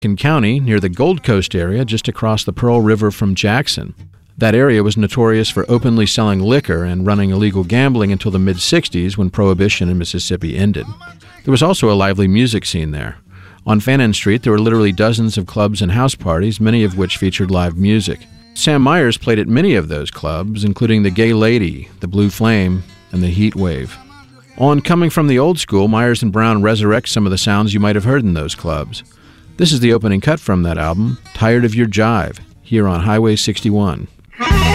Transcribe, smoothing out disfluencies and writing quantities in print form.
in County, near the Gold Coast area, just across the Pearl River from Jackson. That area was notorious for openly selling liquor and running illegal gambling until the mid-'60s when Prohibition in Mississippi ended. There was also a lively music scene there. On Fannin Street, there were literally dozens of clubs and house parties, many of which featured live music. Sam Myers played at many of those clubs, including the Gay Lady, the Blue Flame, and the Heat Wave. On Coming from the Old School, Myers and Brown resurrect some of the sounds you might have heard in those clubs. This is the opening cut from that album, Tired of Your Jive, here on Highway 61.